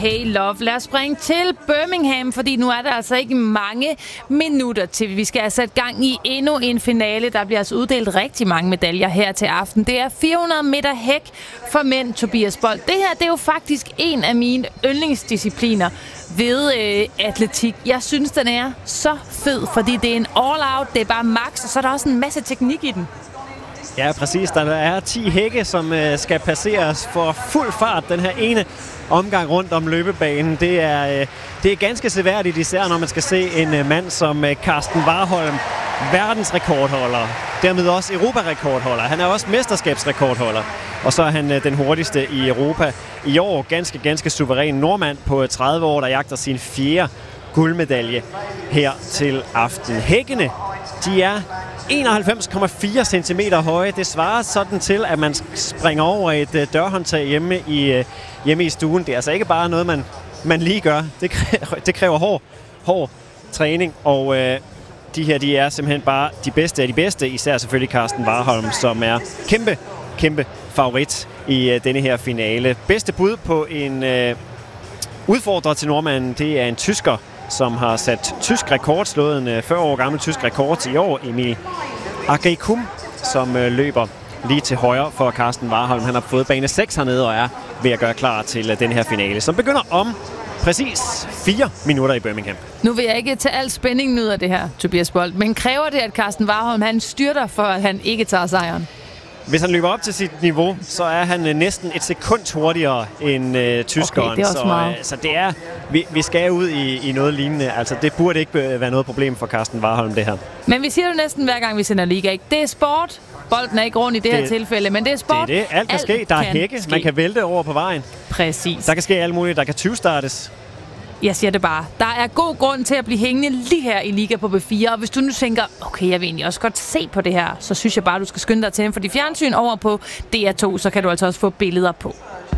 Hey Love. Lad os springe til Birmingham, fordi nu er der altså ikke mange minutter til. Vi skal have sat gang i endnu en finale. Der bliver altså uddelt rigtig mange medaljer her til aften. Det er 400 meter hæk for mænd, Tobias Bold. Det her, det er jo faktisk en af mine yndlingsdiscipliner ved atletik. Jeg synes, den er så fed, fordi det er en all-out, det er bare max, og så er der også en masse teknik i den. Ja, præcis. Der er 10 hække, som skal passeres for fuld fart den her ene omgang rundt om løbebanen. Det er ganske seværdigt, især når man skal se en mand som Karsten Warholm, verdensrekordholder, dermed også europarekordholder. Han er også mesterskabsrekordholder, og så er han den hurtigste i Europa i år. Ganske suveræn nordmand på 30 år, der jagter sin 4. guldmedalje her til aften. Hækkene, de er 91,4 cm høje. Det svarer sådan til, at man springer over et dørhåndtag hjemme i stuen. Det er altså ikke bare noget, man lige gør. Det kræver hård træning, og de her, de er simpelthen bare de bedste af de bedste. Især selvfølgelig Karsten Warholm, som er kæmpe favorit i denne her finale. Bedste bud på en udfordrer til nordmanden, det er en tysker, som har sat tysk rekord, slået en 40 år gammel tysk rekord i år, Emil Agrikum, som løber lige til højre for Karsten Warholm. Han har fået bane 6 hernede og er ved at gøre klar til den her finale, som begynder om præcis 4 minutter i Birmingham. Nu vil jeg ikke tage al spændingen ud af det her, Tobias Bold, men kræver det, at Karsten Warholm han styrter for, at han ikke tager sejren? Hvis han løber op til sit niveau, så er han næsten et sekund hurtigere end tyskeren. Okay, det er også meget. Så det er, vi skal ud i noget lignende. Altså, det burde ikke være noget problem for Karsten Warholm, det her. Men vi siger det næsten hver gang, vi sender liga, ikke? Det er sport. Bolden er ikke rundt i det her tilfælde, men det er sport. Det er det. Alt kan ske. Der er hække. Man kan vælte over på vejen. Præcis. Der kan ske alt muligt. Der kan 20-startes. Jeg siger det bare. Der er god grund til at blive hængende lige her i Liga på B4. Og hvis du nu tænker, okay, jeg vil egentlig også godt se på det her, så synes jeg bare, du skal skynde dig til dem. Fordi fjernsyn over på DR2, så kan du altså også få billeder på.